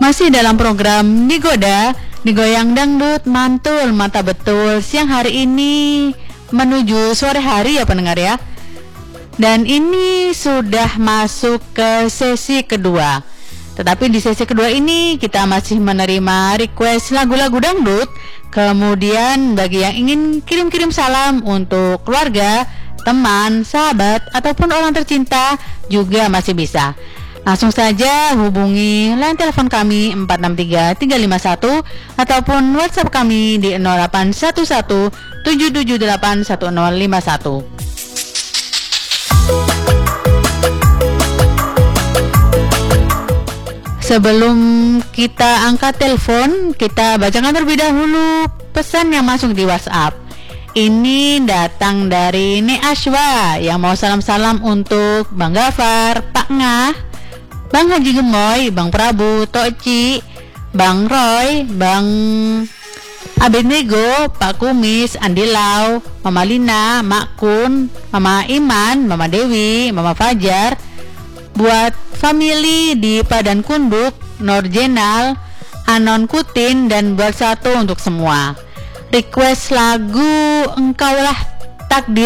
Masih dalam program Digoda, digoyang dangdut, mantul, mata betul. Siang hari ini menuju sore hari ya pendengar ya. Dan ini sudah masuk ke sesi kedua. Tetapi di sesi kedua ini kita masih menerima request lagu-lagu dangdut. Kemudian bagi yang ingin kirim-kirim salam untuk keluarga, teman, sahabat, ataupun orang tercinta juga masih bisa. Langsung saja hubungi line telepon kami 463 351 ataupun WhatsApp kami di 0811 778 1051. Sebelum kita angkat telepon, kita bacakan terlebih dahulu pesan yang masuk di WhatsApp. Ini datang dari Nek Ashwa yang mau salam-salam untuk Bang Gafar, Pak Ngah, Bang Haji Gemoy, Bang Prabu, Toci, Bang Roy, Bang Abednego, Pak Kumis, Andi Lau, Mama Lina, Mak Kun, Mama Iman, Mama Dewi, Mama Fajar, buat family di Padan Kunduk, Nur Jenal, Anon Kutin, dan buat satu untuk semua. Request lagu Engkaulah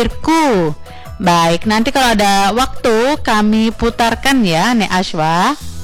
Takdirku. Baik, nanti kalau ada waktu kami putarkan ya Nek Ashwa.